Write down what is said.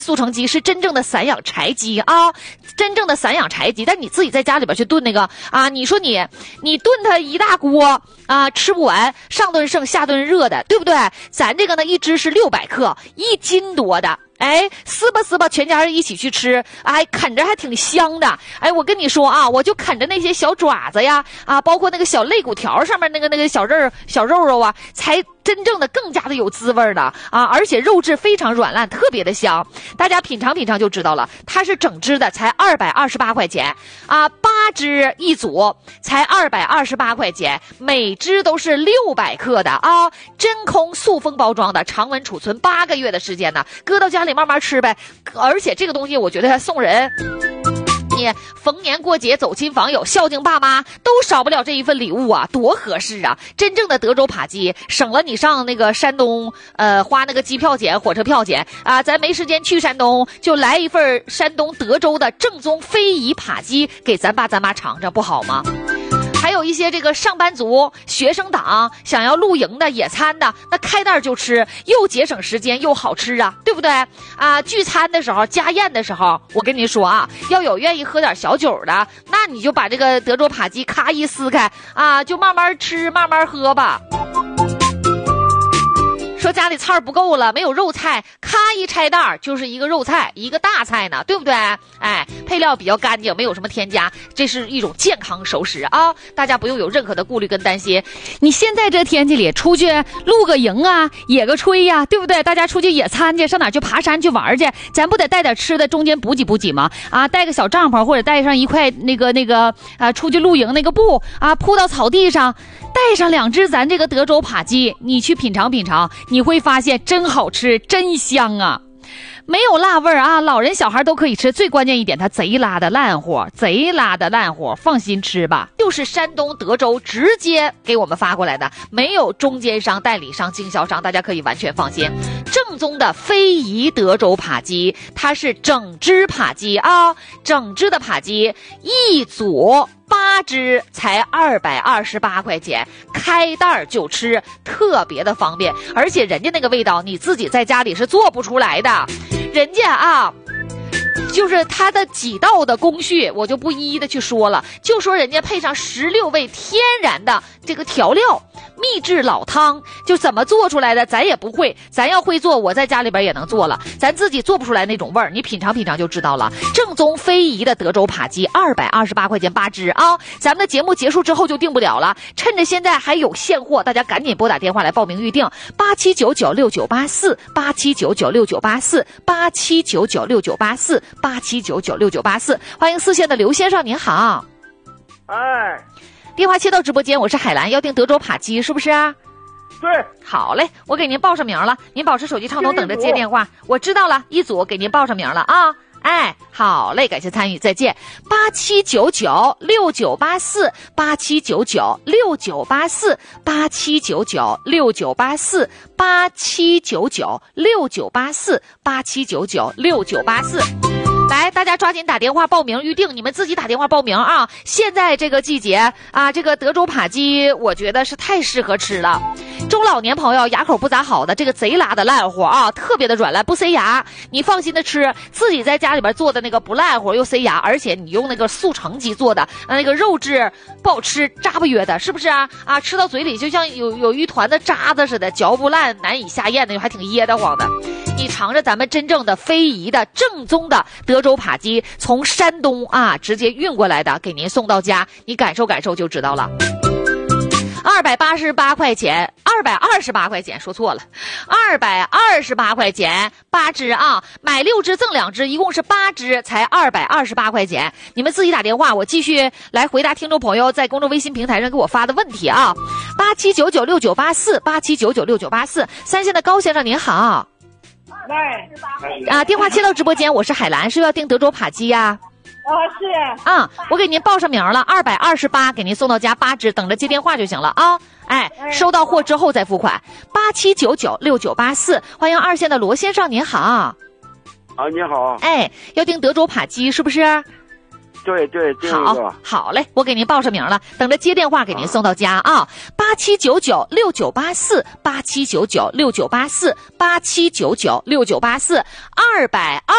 速成鸡是真正的散养柴鸡啊，真正的散养柴鸡。但你自己在家里边去炖那个啊，你说你炖它一大锅啊，吃不完，上顿剩下顿热的，对不对？咱这个呢，一只是600克，1斤多的。哎，撕吧撕吧，全家人一起去吃，哎，啃着还挺香的。哎，我跟你说啊，我就啃着那些小爪子呀，啊，包括那个小肋骨条上面那个小肉啊，才真正的更加的有滋味的啊，而且肉质非常软烂，特别的香。大家品尝品尝就知道了，它是整只的，才228块钱啊，8只一组才228块钱，每只都是600克的啊，真空塑封包装的，常温储存8个月的时间呢，搁到家里慢慢吃呗。而且这个东西我觉得送人，你逢年过节走亲访友孝敬爸妈都少不了这一份礼物啊，多合适啊。真正的德州扒鸡，省了你上那个山东花那个机票钱火车票钱啊，咱没时间去山东，就来一份山东德州的正宗非遗扒鸡给咱爸咱妈尝尝，不好吗？还有一些这个上班族、学生党想要露营的、野餐的，那开袋就吃，又节省时间又好吃啊，对不对啊？聚餐的时候、家宴的时候，我跟你说啊，要有愿意喝点小酒的，那你就把这个德州扒鸡咔一撕开啊，就慢慢吃、慢慢喝吧。说家里菜不够了，没有肉菜，咔一拆袋就是一个肉菜，一个大菜呢，对不对？哎，配料比较干净，没有什么添加，这是一种健康熟食啊，大家不用有任何的顾虑跟担心。你现在这天气里出去露个营啊，野个炊呀，对不对？大家出去野餐去，上哪去爬山去玩去，咱不得带点吃的，中间补给吗？啊，带个小帐篷或者带上一块那个出去露营那个布啊，铺到草地上，带上2只咱这个德州扒鸡，你去品尝品尝，你会发现真好吃，真香啊！没有辣味啊，老人小孩都可以吃。最关键一点，它贼拉的烂货，放心吃吧。就是山东德州直接给我们发过来的，没有中间商、代理商、经销商，大家可以完全放心。正宗的非遗德州扒鸡，它是整只扒鸡啊，整只的扒鸡一组8只才228块钱，开袋就吃，特别的方便。而且人家那个味道，你自己在家里是做不出来的。人家啊，就是它的几道的工序，我就不一一的去说了，就说人家配上16味天然的这个调料，秘制老汤，就怎么做出来的咱也不会，咱要会做，我在家里边也能做了，咱自己做不出来那种味儿，你品尝品尝就知道了。正宗非遗的德州扒鸡228块钱8只啊！咱们的节目结束之后就订不了了，趁着现在还有现货，大家赶紧拨打电话来报名预定87996984 87996984 87996984 87996984，欢迎4线的刘先生，您好。 哎， 电话切到直播间，我是海兰，要订德州扒鸡是不是啊？ 对， 好嘞，我给您报上名了，您保持手机畅通，等着接电话。我知道了，一组给您报上名了啊。哎，好嘞，感谢参与，再见。87996984 87996984 87996984 87996984 87996984。来，大家抓紧打电话报名预定，你们自己打电话报名啊！现在这个季节啊，这个德州扒鸡我觉得是太适合吃了。中老年朋友牙口不咋好的，这个贼拉的烂货啊，特别的软烂不塞牙，你放心的吃，自己在家里边做的那个不烂货又塞牙，而且你用那个速成鸡做的，那个肉质不好吃，渣不约的，是不是啊？啊，吃到嘴里就像有一团的渣子似的，嚼不烂，难以下咽的，还挺噎得慌的。你尝着咱们真正的非遗的正宗的德州扒鸡，从山东啊直接运过来的，给您送到家，你感受感受就知道了。288块钱，228块钱，说错了，228块钱8只啊，买6只赠2只，一共是8只，才228块钱。你们自己打电话，我继续来回答听众朋友在公众微信平台上给我发的问题啊。87996984 87996984，三线的高先生您好。啊，电话接到直播间，我是海兰，是要订德州扒鸡呀？ 是啊，我给您报上名了，228给您送到家8只，等着接电话就行了啊。哎，收到货之后再付款。87996984，欢迎2线的罗先生，您好。 啊，你好。 哎，要订德州扒鸡是不是？ 对， 好嘞，我给您报上名了，等着接电话给您送到家啊。87996984，87996984，87996984，220。